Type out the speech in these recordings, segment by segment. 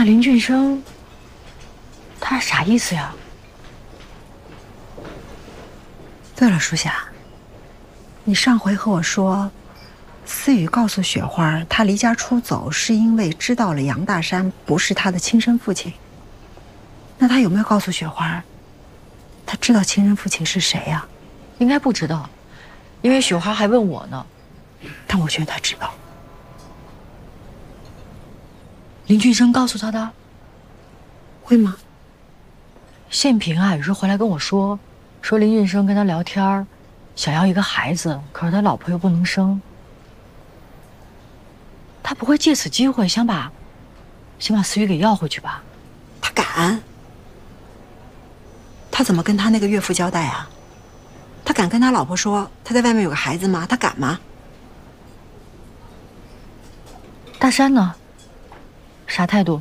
林俊生，他是啥意思呀？ 对了，舒夏，你上回和我说，思雨告诉雪花，他离家出走是因为知道了杨大山不是他的亲生父亲。那他有没有告诉雪花，他知道亲生父亲是谁呀？ 应该不知道，因为雪花还问我呢。 但我觉得他知道。 林俊生告诉他的？ 会吗？ 宪平啊，有时候回来跟我说林俊生跟他聊天，想要一个孩子，可是他老婆又不能生，他不会借此机会想把思雨给要回去吧？ 他敢？他怎么跟他那个岳父交代啊？他敢跟他老婆说他在外面有个孩子吗？他敢吗？ 大山呢？啥态度？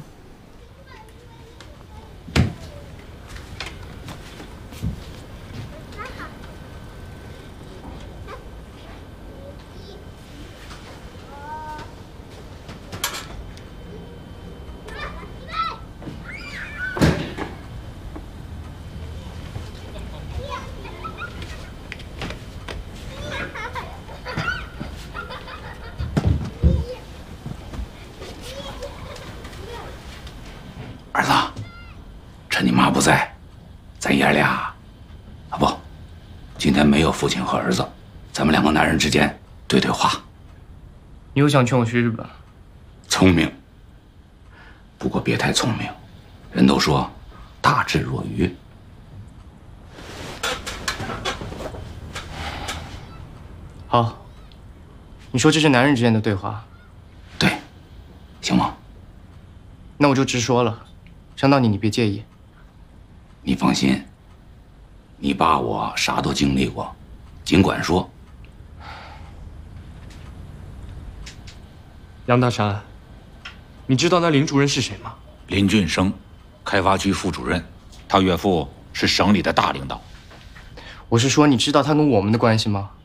儿子，趁你妈不在，咱爷俩，啊不，今天没有父亲和儿子，咱们两个男人之间对对话。 你又想劝我去日本？ 聪明，不过别太聪明。人都说大智若愚。 好，你说这是男人之间的对话， 对，行吗？ 那我就直说了，伤到你别介意。 你放心，你爸我啥都经历过，尽管说。 杨大山，你知道那林主任是谁吗？ 林俊生，开发区副主任，他岳父是省里的大领导。 我是说，你知道他跟我们的关系吗？